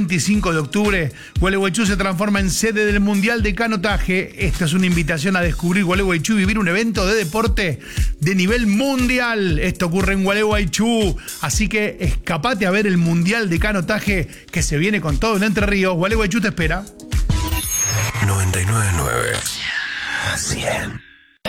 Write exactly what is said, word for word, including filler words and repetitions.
veinticinco de octubre, Gualeguaychú se transforma en sede del Mundial de Canotaje. Esta es una invitación a descubrir Gualeguaychú y vivir un evento de deporte de nivel mundial. Esto ocurre en Gualeguaychú, así que escapate a ver el Mundial de Canotaje que se viene con todo en Entre Ríos. Gualeguaychú te espera. noventa y nueve punto nueve. cien.